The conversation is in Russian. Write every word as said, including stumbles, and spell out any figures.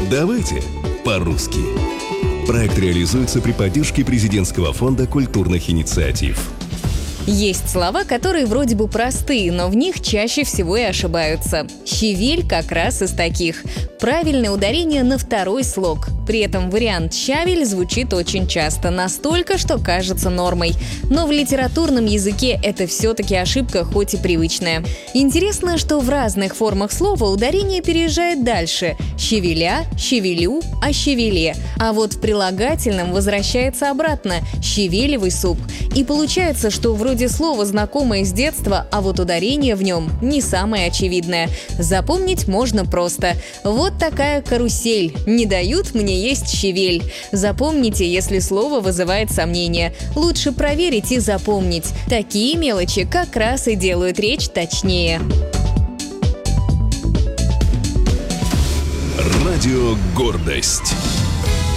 Давайте по-русски. Проект реализуется при поддержке Президентского фонда культурных инициатив. Есть слова, которые вроде бы простые, но в них чаще всего и ошибаются. Щавель как раз из таких. Правильное ударение на второй слог. При этом вариант «щавель» звучит очень часто, настолько, что кажется нормой. Но в литературном языке это все-таки ошибка, хоть и привычная. Интересно, что в разных формах слова ударение переезжает дальше. Щавеля, щавелю, а щавеле. А вот в прилагательном возвращается обратно – щавелевый суп. И получается, что вроде слово знакомое с детства, а вот ударение в нем не самое очевидное. Запомнить можно просто. Вот такая карусель. Не дают мне есть щавель. Запомните, если слово вызывает сомнения. Лучше проверить и запомнить. Такие мелочи как раз и делают речь точнее. Радио «Гордость».